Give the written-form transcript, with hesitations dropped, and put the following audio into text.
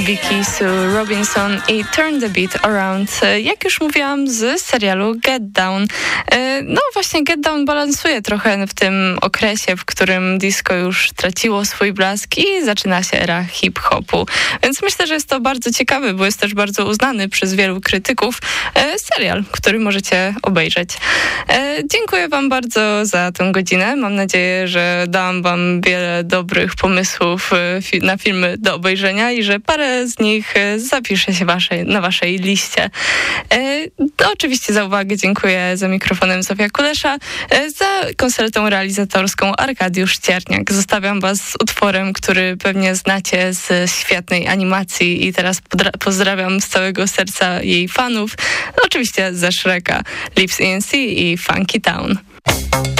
Vicky Sue Robinson i Turn the Beat Around. Jak już mówiłam, z serialu Get Down. No właśnie Get Down balansuje trochę w tym okresie, w którym disco już traciło swój blask i zaczyna się era hip-hopu. Więc myślę, że jest to bardzo ciekawy, bo jest też bardzo uznany przez wielu krytyków serial, który możecie obejrzeć. Dziękuję wam bardzo za tę godzinę. Mam nadzieję, że dałam wam wiele dobrych pomysłów na filmy do obejrzenia i że parę z nich zapisze się na waszej liście. Oczywiście za uwagę dziękuję za mikrofonem Zofia Kulesza, za koncertą realizatorską Arkadiusz Cierniak. Zostawiam was z utworem, który pewnie znacie z świetnej animacji i teraz pozdrawiam z całego serca jej fanów. Oczywiście ze Shreka, Lips ENC i Funky Town.